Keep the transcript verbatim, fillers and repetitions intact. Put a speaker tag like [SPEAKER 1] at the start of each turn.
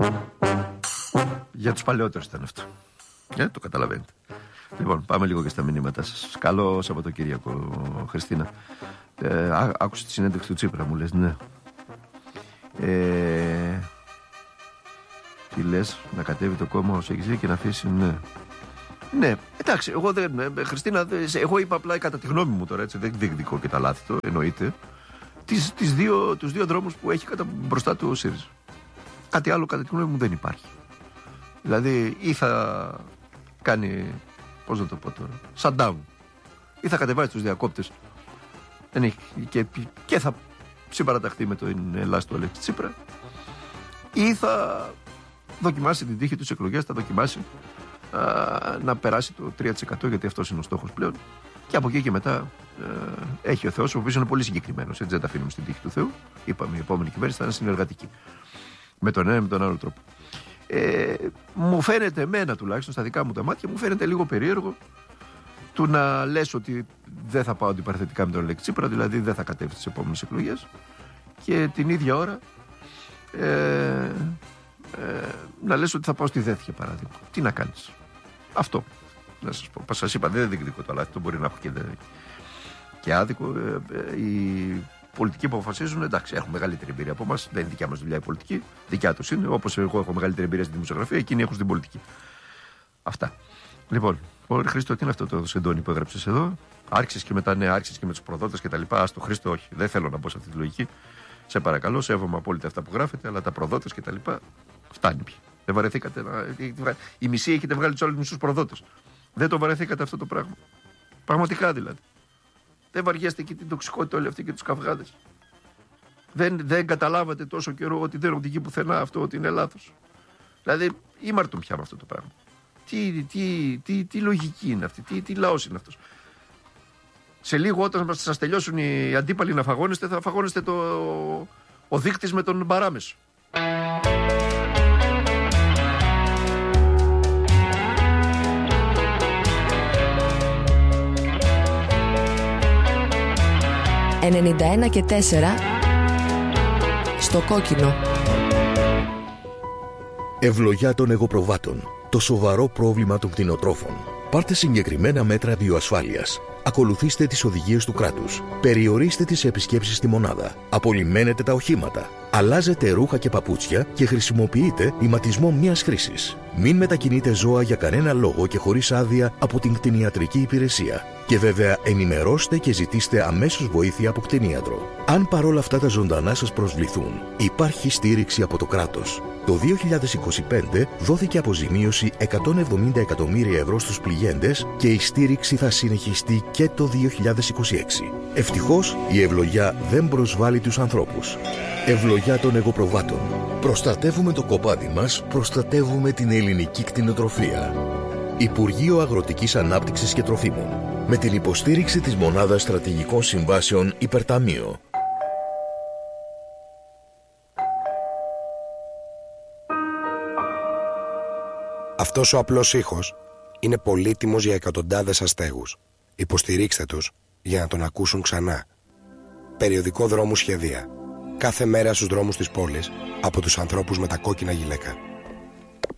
[SPEAKER 1] Για τους παλαιότερους ήταν αυτό. Ε, το καταλαβαίνετε. Λοιπόν, πάμε λίγο και στα μηνύματα σας. Καλό Σαββατοκύριακο, Χριστίνα. Ε, ά, άκουσε τη συνέντευξη του Τσίπρα, μου λες, ναι. Ε, τι λες, να κατέβει το κόμμα όσο έχεις δει και να αφήσει, ναι. Ναι, εντάξει, εγώ δεν. Χριστίνα, εγώ είπα απλά κατά τη γνώμη μου τώρα, έτσι, δεν διεκδικώ και τα λάθη του, εννοείται. Τις, τις δύο, τους δύο δρόμους που έχει κατά μπροστά του ο ΣΥΡΙΖΑ. Κάτι άλλο κατά τη γνώμη μου δεν υπάρχει. Δηλαδή, ή θα κάνει, πώς να το πω τώρα, shutdown, ή θα κατεβάσει τους διακόπτες δεν έχει, και, και θα συμπαραταχθεί με τον Ελλάς του Αλέξη Τσίπρα, ή θα δοκιμάσει την τύχη του στις εκλογές, θα δοκιμάσει α, να περάσει το τρία τοις εκατό, γιατί αυτός είναι ο στόχος πλέον, και από εκεί και μετά ε, έχει ο Θεός, ο οποίος είναι πολύ συγκεκριμένος, έτσι δεν τα αφήνουμε στην τύχη του Θεού. Είπαμε, η επόμενη κυβέρνηση θα είναι συνεργατική με τον ένα ή με τον άλλο τρόπο. Ε, μου φαίνεται εμένα τουλάχιστον στα δικά μου τα μάτια, μου φαίνεται λίγο περίεργο του να λες ότι δεν θα πάω αντιπαραθετικά με τον Αλέξη Τσίπρα, δηλαδή δεν θα κατέβει στις επόμενες εκλογές, και την ίδια ώρα ε, ε, να λες ότι θα πάω στη ΔΕΘ, για παράδειγμα. Τι να κάνεις? Αυτό να σας πω. Σας είπα, δεν διεκδικώ το λάθη, το μπορεί να έχω και, και άδικο. Ε, ε, οι πολιτικοί που αποφασίζουν, εντάξει, έχουν μεγαλύτερη εμπειρία από εμάς. Δεν είναι δικιά μας δουλειά η πολιτική, δικιά τους είναι. Όπως εγώ έχω μεγαλύτερη εμπειρία στη δημοσιογραφία, εκείνοι έχουν στην πολιτική. Αυτά. Λοιπόν, ο Χρήστο, τι είναι αυτό το σεντόνι που έγραψες εδώ? Άρχισες και μετά, ναι, άρχισες και με τους προδότες και τα λοιπά. Ας το Χρήστο, όχι, δεν θέλω να μπω σε αυτή τη λογική. Σε παρακαλώ, σέβομαι απόλυτα αυτά που γράφετε, αλλά τα προδότες και τα λοιπά φτάνει πια. Δεν βαρεθήκατε να. Η μισή έχετε βγάλει τους άλλους μισούς προδότες. Δεν το βαρεθήκατε αυτό το πράγμα? Πραγματικά δηλαδή. Δεν βαριέστε και την τοξικότητα όλη αυτή και τους καυγάδες? Δεν, δεν καταλάβατε τόσο καιρό ότι δεν οδηγεί πουθενά αυτό, ότι είναι λάθος? Δηλαδή, ήμαρτον πια με αυτό το πράγμα. Τι, τι, τι, τι λογική είναι αυτή, τι, τι λαός είναι αυτός? Σε λίγο, όταν σας τελειώσουν οι αντίπαλοι να φαγώνεστε, θα φαγώνεστε το, ο δείκτης με τον παράμεσο.
[SPEAKER 2] ενενήντα ένα και τέσσερα στο κόκκινο.
[SPEAKER 3] Ευλογιά των εγωπροβάτων. Το σοβαρό πρόβλημα των κτηνοτρόφων. Πάρτε συγκεκριμένα μέτρα βιοασφάλειας. Ακολουθήστε τις οδηγίες του κράτους. Περιορίστε τις επισκέψεις στη μονάδα. Απολυμμένετε τα οχήματα. Αλλάζετε ρούχα και παπούτσια και χρησιμοποιείτε ηματισμό μίας χρήσης. Μην μετακινείτε ζώα για κανένα λόγο και χωρίς άδεια από την κτηνιατρική υπηρεσία. Και βέβαια ενημερώστε και ζητήστε αμέσως βοήθεια από κτηνίατρο. Αν παρόλα αυτά τα ζωντανά σας προσβληθούν, υπάρχει στήριξη από το κράτος. Το δύο χιλιάδες είκοσι πέντε δόθηκε αποζημίωση εκατόν εβδομήντα εκατομμύρια ευρώ στους πληγέντες και η στήριξη θα συνεχιστεί και το δύο χιλιάδες είκοσι έξι. Ευτυχώς η ευλογιά δεν προσβάλλει τους ανθρώπους. Ευλογιά των εγωπροβάτων. Προστατεύουμε το κοπάδι μας, προστατεύουμε την ελληνική κτηνοτροφία. Υπουργείο Αγροτικής Ανάπτυξης και Τροφίμων. Με την υποστήριξη της Μονάδας Στρατηγικών Συμβάσεων Υπερταμείο.
[SPEAKER 4] Αυτός ο απλός ήχος είναι πολύτιμος για εκατοντάδες αστέγους. Υποστηρίξτε τους για να τον ακούσουν ξανά. Περιοδικό Δρόμου Σχεδία. Κάθε μέρα στους δρόμους της πόλης από τους ανθρώπους με τα κόκκινα γυλαίκα.